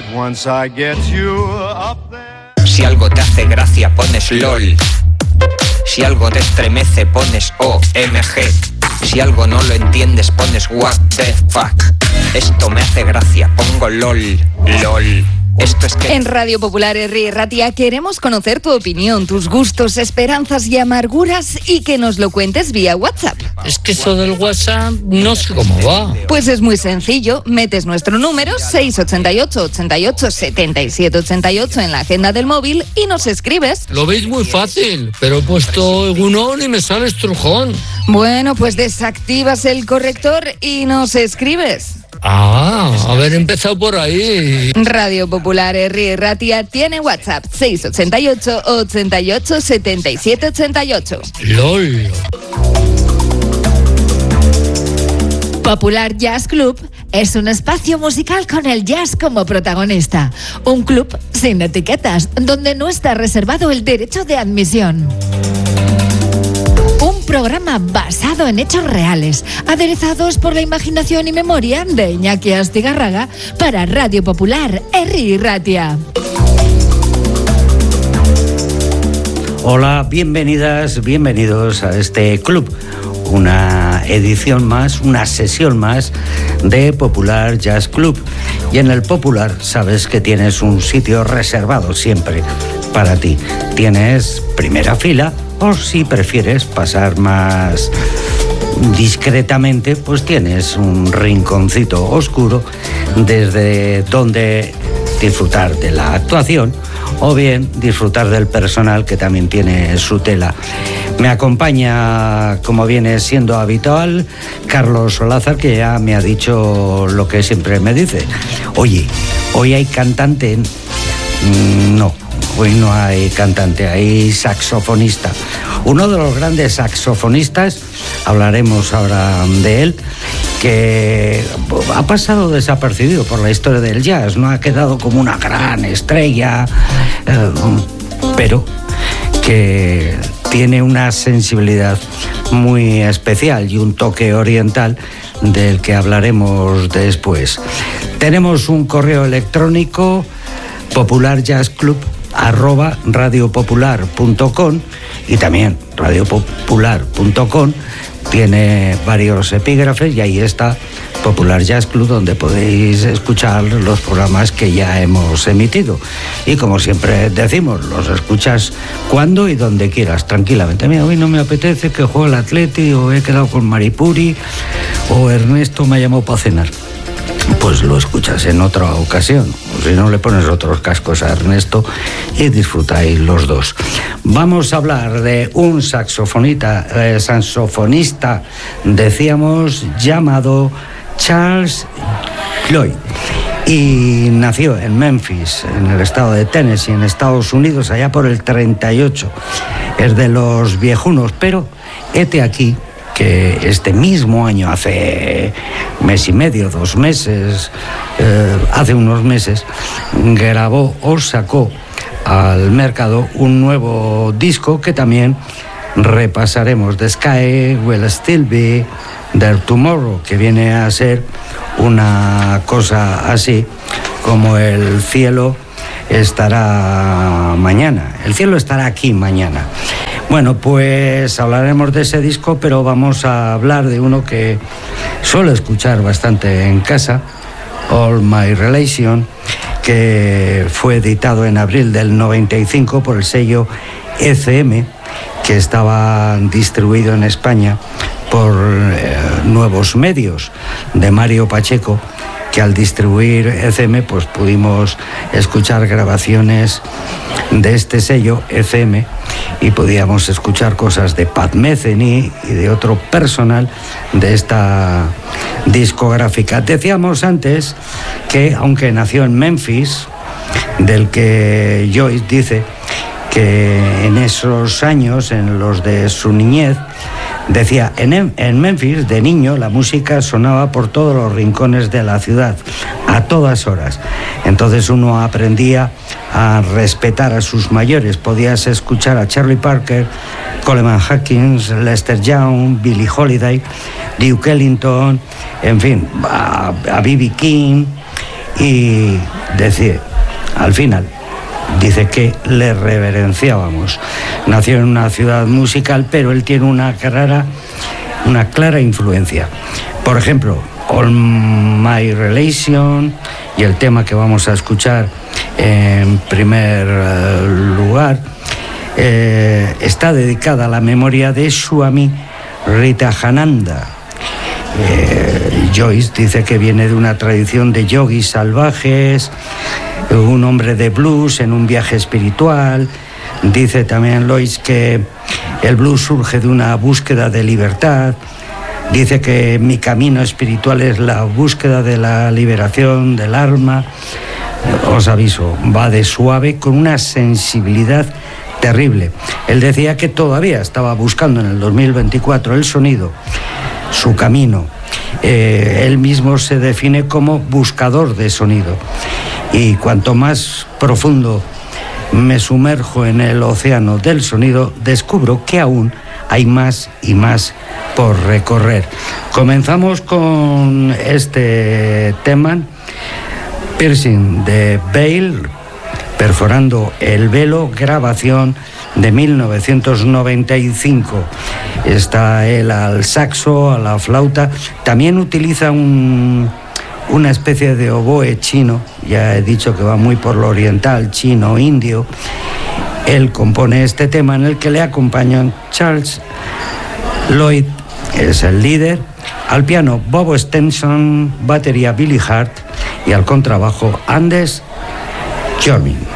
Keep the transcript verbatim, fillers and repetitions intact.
right once I get you up there. Si algo te hace gracia pones LOL. Si algo te estremece pones O M G. Si algo no lo entiendes pones what the fuck. Esto me hace gracia, pongo LOL, LOL. Esto es que... En Radio Popular Herri y Ratia queremos conocer tu opinión, tus gustos, esperanzas y amarguras y que nos lo cuentes vía WhatsApp. Es que eso del WhatsApp no sé cómo va. Pues es muy sencillo, metes nuestro número seis ocho ocho, ochenta y ocho, setenta y siete ochenta y ocho en la agenda del móvil y nos escribes. Lo veis muy fácil, pero he puesto Egunon y me sale estrujón. Bueno, pues desactivas el corrector y nos escribes. Ah, haber empezado por ahí. Radio Popular Herri y Ratia tiene WhatsApp seis ocho ocho, ochenta y ocho, setenta y siete ochenta y ocho. LOL. Popular Jazz Club es un espacio musical con el jazz como protagonista. Un club sin etiquetas, donde no está reservado el derecho de admisión. Un programa basado en hechos reales, aderezados por la imaginación y memoria de Iñaki Astigarraga para Radio Popular Herri y Ratia. Hola, bienvenidas, bienvenidos a este club. Una edición más, una sesión más de Popular Jazz Club. Y en el Popular sabes que tienes un sitio reservado siempre para ti. Tienes primera fila, o si prefieres pasar más discretamente, pues tienes un rinconcito oscuro desde donde disfrutar de la actuación o bien disfrutar del personal, que también tiene su tela. Me acompaña, como viene siendo habitual, Carlos Olázar, que ya me ha dicho lo que siempre me dice. Oye, ¿hoy hay cantante? No, hoy no hay cantante, hay saxofonista. Uno de los grandes saxofonistas, hablaremos ahora de él, que ha pasado desapercibido por la historia del jazz, no ha quedado como una gran estrella, eh, pero que tiene una sensibilidad muy especial y un toque oriental del que hablaremos después. Tenemos un correo electrónico, popularjazzclub arroba radiopopular punto com, y también radiopopular punto com tiene varios epígrafes y ahí está Popular Jazz Club, donde podéis escuchar los programas que ya hemos emitido. Y como siempre decimos, los escuchas cuando y donde quieras, tranquilamente. Mira, hoy no me apetece que juegue el Atleti, o he quedado con Maripuri, o Ernesto me ha llamado para cenar. Pues lo escuchas en otra ocasión, o si no le pones otros cascos a Ernesto y disfrutáis los dos. Vamos a hablar de un saxofonista, eh, saxofonista, decíamos, llamado Charles Lloyd, y nació en Memphis, en el estado de Tennessee, en Estados Unidos, allá por el treinta y ocho. Es de los viejunos, pero hete aquí que este mismo año, hace mes y medio, dos meses, eh, hace unos meses, grabó o sacó al mercado un nuevo disco que también repasaremos, The Sky Will Still Be There Tomorrow, que viene a ser una cosa así como el cielo estará mañana, el cielo estará aquí mañana. Bueno, pues hablaremos de ese disco, pero vamos a hablar de uno que suelo escuchar bastante en casa, All My Relation, que fue editado en abril del noventa y cinco por el sello E C M, que estaba distribuido en España por eh, Nuevos Medios de Mario Pacheco, que al distribuir E C M pues pudimos escuchar grabaciones de este sello E C M y podíamos escuchar cosas de Pat Metheny y de otro personal de esta discográfica. Decíamos antes que, aunque nació en Memphis, del que Joyce dice que en esos años, en los de su niñez, decía, en, en Memphis, de niño, la música sonaba por todos los rincones de la ciudad, a todas horas. Entonces uno aprendía a respetar a sus mayores. Podías escuchar a Charlie Parker, Coleman Hawkins, Lester Young, Billie Holiday, Duke Ellington, en fin, a B B King y decide, al final, dice que le reverenciábamos. Nació en una ciudad musical, pero él tiene una clara, una clara influencia. Por ejemplo, All My Relation y el tema que vamos a escuchar en primer lugar eh, está dedicada a la memoria de Swami Ritahananda. Eh, Joyce dice que viene de una tradición de yogis salvajes, un hombre de blues en un viaje espiritual. Dice también Lois que el blues surge de una búsqueda de libertad. Dice que mi camino espiritual es la búsqueda de la liberación del alma. Os aviso, va de suave con una sensibilidad terrible. Él decía que todavía estaba buscando en el dos mil veinticuatro el sonido, su camino. Eh, él mismo se define como buscador de sonido. Y cuanto más profundo me sumerjo en el océano del sonido, descubro que aún hay más y más por recorrer. Comenzamos con este tema, Piercing the Veil, Perforando el Velo, grabación de mil novecientos noventa y cinco. Está él al saxo, a la flauta, también utiliza un, una especie de oboe chino, ya he dicho que va muy por lo oriental, chino, indio. Él compone este tema en el que le acompañan Charles Lloyd, es el líder, al piano Bob Stenson, batería Billy Hart y al contrabajo Anders Jormin.